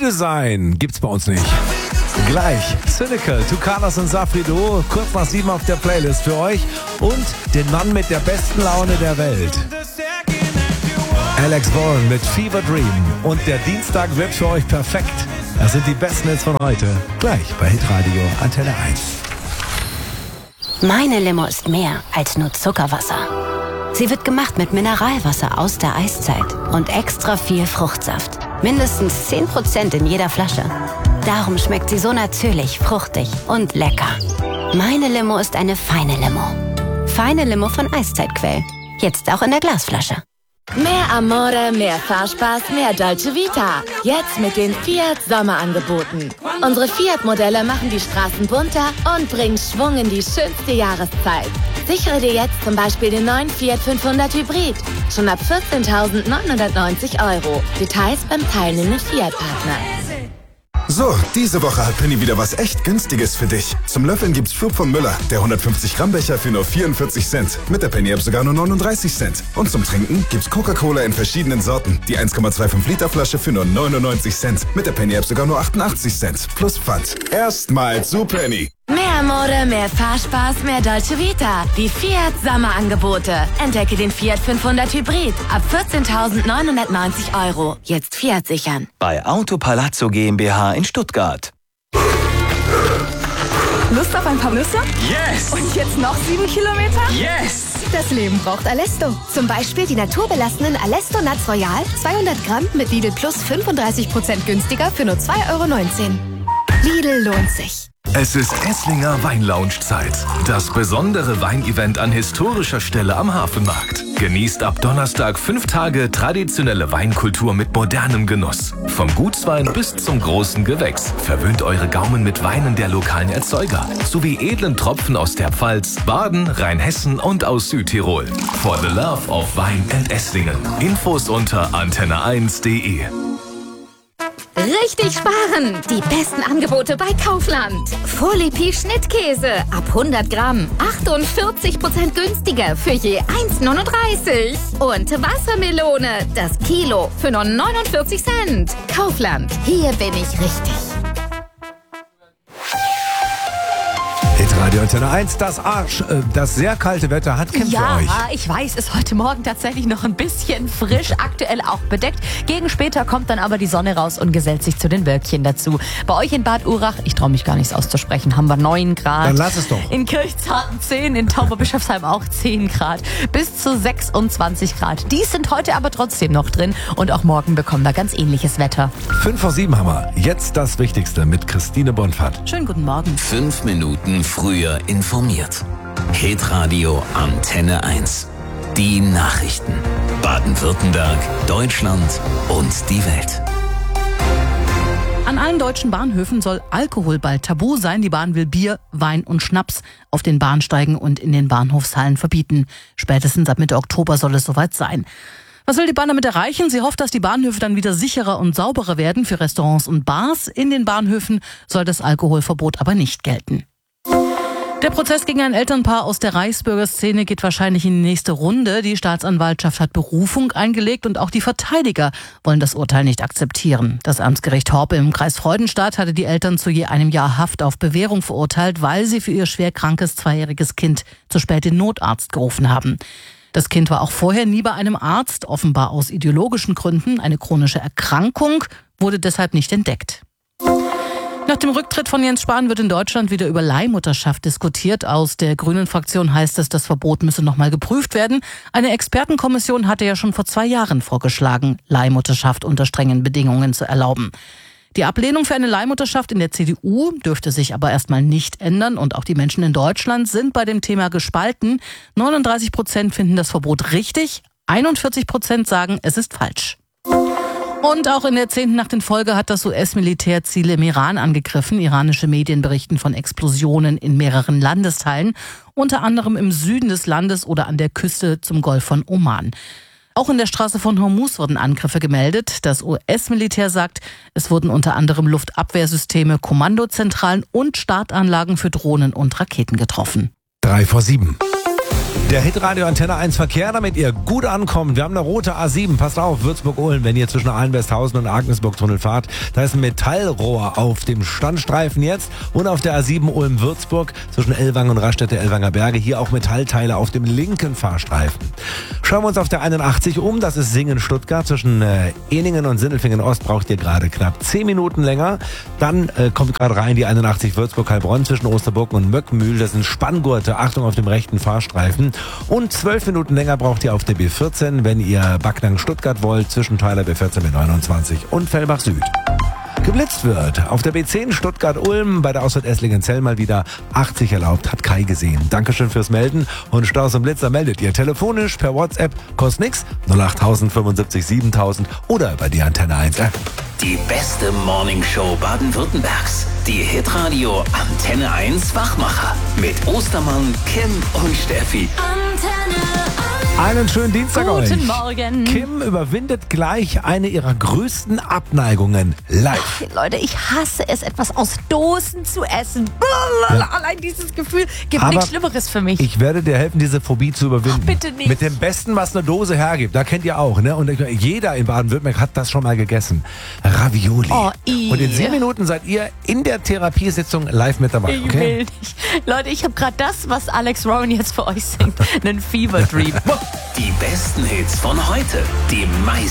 müde sein gibt's bei uns nicht. Gleich Cynical, Tucanos und Safrido, kurz nach 7 auf der Playlist für euch und den Mann mit der besten Laune der Welt. Alex Warren mit Fever Dream und der Dienstag wird für euch perfekt. Das sind die besten Hits von heute. Gleich bei Hitradio Antenne 1. Meine Limo ist mehr als nur Zuckerwasser. Sie wird gemacht mit Mineralwasser aus der Eiszeit und extra viel Fruchtsaft. Mindestens 10% in jeder Flasche. Darum schmeckt sie so natürlich, fruchtig und lecker. Meine Limo ist eine feine Limo. Feine Limo von Eiszeitquell. Jetzt auch in der Glasflasche. Mehr Amore, mehr Fahrspaß, mehr Dolce Vita. Jetzt mit den Fiat Sommerangeboten. Unsere Fiat-Modelle machen die Straßen bunter und bringen Schwung in die schönste Jahreszeit. Sichere dir jetzt zum Beispiel den neuen Fiat 500 Hybrid. Schon ab 14.990 €. Details beim teilnehmenden Fiat-Partner. So, diese Woche hat Penny wieder was echt Günstiges für dich. Zum Löffeln gibt's Schub von Müller, der 150 Gramm Becher für nur 44 Cent. Mit der Penny App sogar nur 39 Cent. Und zum Trinken gibt's Coca-Cola in verschiedenen Sorten. Die 1,25 Liter Flasche für nur 99 Cent. Mit der Penny App sogar nur 88 Cent. Plus Pfand. Erstmal zu Penny. Mehr Amore, mehr Fahrspaß, mehr Dolce Vita. Die Fiat Sommerangebote. Entdecke den Fiat 500 Hybrid. Ab 14.990 €. Jetzt Fiat sichern. Bei Auto Palazzo GmbH in Stuttgart. Lust auf ein paar Nüsse? Yes! Und jetzt noch 7 Kilometer? Yes! Das Leben braucht Alesto. Zum Beispiel die naturbelassenen Alesto Nuts Royal, 200 Gramm mit Lidl Plus 35% günstiger für nur 2,19 €. Lidl lohnt sich. Es ist Esslinger Weinlounge-Zeit. Das besondere Weinevent an historischer Stelle am Hafenmarkt. Genießt ab Donnerstag 5 Tage traditionelle Weinkultur mit modernem Genuss. Vom Gutswein bis zum großen Gewächs. Verwöhnt eure Gaumen mit Weinen der lokalen Erzeuger. Sowie edlen Tropfen aus der Pfalz, Baden, Rheinhessen und aus Südtirol. For the love of Wein and Esslingen. Infos unter antenne1.de. Richtig sparen! Die besten Angebote bei Kaufland. Folipi Schnittkäse ab 100 Gramm 48% günstiger für je 1,39 €. Und Wassermelone, das Kilo für nur 49 Cent. Kaufland, hier bin ich richtig. Hitradio Antenne 1, das sehr kalte Wetter hat Kim für euch. Ja, ich weiß, ist heute Morgen tatsächlich noch ein bisschen frisch, aktuell auch bedeckt. Gegen später kommt dann aber die Sonne raus und gesellt sich zu den Wölkchen dazu. Bei euch in Bad Urach, ich traue mich gar nichts auszusprechen, haben wir 9 Grad. Dann lass es doch. In Kirchzarten 10, in Tauberbischofsheim auch 10 Grad. Bis zu 26 Grad. Die sind heute aber trotzdem noch drin und auch morgen bekommen wir ganz ähnliches Wetter. 5 vor 7 haben wir. Jetzt das Wichtigste mit Christine Bonfart. Schönen guten Morgen. 5 Minuten früher informiert. Hitradio Antenne 1. Die Nachrichten. Baden-Württemberg, Deutschland und die Welt. An allen deutschen Bahnhöfen soll Alkohol bald tabu sein. Die Bahn will Bier, Wein und Schnaps auf den Bahnsteigen und in den Bahnhofshallen verbieten. Spätestens ab Mitte Oktober soll es soweit sein. Was will die Bahn damit erreichen? Sie hofft, dass die Bahnhöfe dann wieder sicherer und sauberer werden für Restaurants und Bars. In den Bahnhöfen soll das Alkoholverbot aber nicht gelten. Der Prozess gegen ein Elternpaar aus der Reichsbürgerszene geht wahrscheinlich in die nächste Runde. Die Staatsanwaltschaft hat Berufung eingelegt und auch die Verteidiger wollen das Urteil nicht akzeptieren. Das Amtsgericht Horpe im Kreis Freudenstadt hatte die Eltern zu je einem Jahr Haft auf Bewährung verurteilt, weil sie für ihr schwer krankes 2-jähriges Kind zu spät den Notarzt gerufen haben. Das Kind war auch vorher nie bei einem Arzt, offenbar aus ideologischen Gründen. Eine chronische Erkrankung wurde deshalb nicht entdeckt. Nach dem Rücktritt von Jens Spahn wird in Deutschland wieder über Leihmutterschaft diskutiert. Aus der Grünen-Fraktion heißt es, das Verbot müsse nochmal geprüft werden. Eine Expertenkommission hatte ja schon vor 2 Jahren vorgeschlagen, Leihmutterschaft unter strengen Bedingungen zu erlauben. Die Ablehnung für eine Leihmutterschaft in der CDU dürfte sich aber erstmal nicht ändern. Und auch die Menschen in Deutschland sind bei dem Thema gespalten. 39% finden das Verbot richtig, 41% sagen, es ist falsch. Und auch in der 10. Nacht in Folge hat das US-Militär Ziele im Iran angegriffen. Iranische Medien berichten von Explosionen in mehreren Landesteilen, unter anderem im Süden des Landes oder an der Küste zum Golf von Oman. Auch in der Straße von Hormuz wurden Angriffe gemeldet. Das US-Militär sagt, es wurden unter anderem Luftabwehrsysteme, Kommandozentralen und Startanlagen für Drohnen und Raketen getroffen. 3 vor 7. Der Hitradio Antenne 1 Verkehr, damit ihr gut ankommt. Wir haben eine rote A7. Passt auf, Würzburg-Ulm, wenn ihr zwischen Ahlen-Westhausen und Agnesburg-Tunnel fahrt. Da ist ein Metallrohr auf dem Standstreifen jetzt. Und auf der A7 Ulm-Würzburg zwischen Ellwangen und Raststätte-Ellwanger Berge. Hier auch Metallteile auf dem linken Fahrstreifen. Schauen wir uns auf der 81 um. Das ist Singen-Stuttgart. Zwischen Ehningen und Sindelfingen-Ost braucht ihr gerade knapp 10 Minuten länger. Dann kommt gerade rein die 81 Würzburg-Heilbronn zwischen Osterburgen und Möckmühl. Das sind Spanngurte. Achtung auf dem rechten Fahrstreifen. Und 12 Minuten länger braucht ihr auf der B14, wenn ihr Backnang-Stuttgart wollt, zwischen Tyler B14 B29 und Fellbach Süd. Geblitzt wird auf der B10 Stuttgart-Ulm, bei der Ausfahrt Esslingen-Zell mal wieder 80 erlaubt, hat Kai gesehen. Dankeschön fürs Melden und Staus und Blitzer meldet ihr telefonisch per WhatsApp, kostet nix, 08000 75 7000 oder bei die Antenne 1 App. Die beste Morningshow Baden-Württembergs. Die Hitradio Antenne 1 Wachmacher. Mit Ostermann, Kim und Steffi. Antenne 1. Einen schönen Dienstag euch. Guten Morgen. Kim überwindet gleich eine ihrer größten Abneigungen live. Leute, ich hasse es, etwas aus Dosen zu essen. Ja. Allein dieses Gefühl gibt Aber nichts Schlimmeres für mich. Ich werde dir helfen, diese Phobie zu überwinden. Ach, bitte nicht. Mit dem Besten, was eine Dose hergibt. Da kennt ihr auch, ne? Und jeder in Baden-Württemberg hat das schon mal gegessen. Ravioli. Oh, und in 7 Minuten seid ihr in der Therapiesitzung live mit dabei. Ich Okay? will nicht. Leute, ich habe gerade das, was Alex Rowan jetzt für euch singt, einen Fever Dream. Die besten Hits von heute. Die meisten